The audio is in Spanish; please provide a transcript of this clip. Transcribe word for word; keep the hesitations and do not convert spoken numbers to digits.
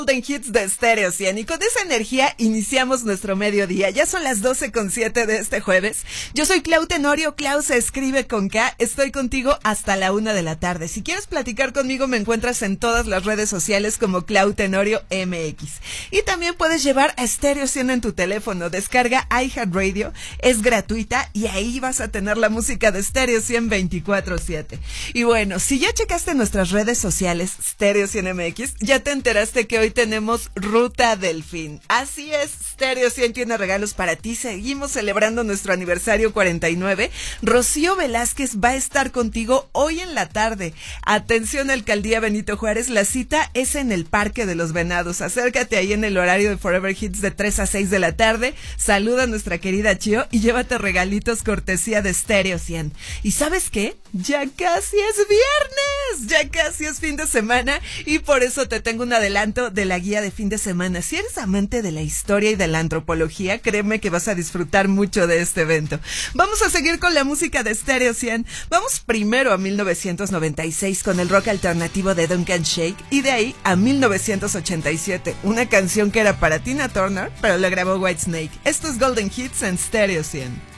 Golden Hits de Stereo cien, y con esa energía iniciamos nuestro mediodía. Ya son las doce con siete de este jueves. Yo soy Clau Tenorio, Clau se escribe con K. Estoy contigo hasta la una de la tarde. Si quieres platicar conmigo, me encuentras en todas las redes sociales como Clau Tenorio M X. Y también puedes llevar a Stereo cien en tu teléfono. Descarga iHeartRadio, es gratuita y ahí vas a tener la música de Stereo cien veinticuatro siete. Y bueno, si ya checaste nuestras redes sociales Stereo cien M X, ya te enteraste que hoy tenemos Ruta del Fin. Así es, Stereo cien tiene regalos para ti. Seguimos celebrando nuestro aniversario cuarenta y nueve. Rocío Velázquez va a estar contigo hoy en la tarde. Atención, Alcaldía Benito Juárez, la cita es en el Parque de los Venados. Acércate ahí en el horario de Forever Hits de tres a seis de la tarde. Saluda a nuestra querida Chio y llévate regalitos cortesía de Stereo cien. ¿Y sabes qué? Ya casi es viernes, ya casi es fin de semana y por eso te tengo un adelanto de la guía de fin de semana. Si eres amante de la historia y de la antropología, créeme que vas a disfrutar mucho de este evento. Vamos a seguir con la música de Stereo cien. Vamos primero a mil novecientos noventa y seis con el rock alternativo de Duncan Shake y de ahí a mil novecientos ochenta y siete, una canción que era para Tina Turner, pero la grabó Whitesnake. Esto es Golden Hits en Stereo cien.